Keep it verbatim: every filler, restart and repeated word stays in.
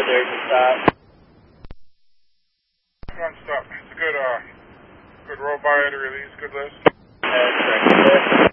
good there to stop. One stop. It's a good, uh, good roll by to release, good list. That's correct.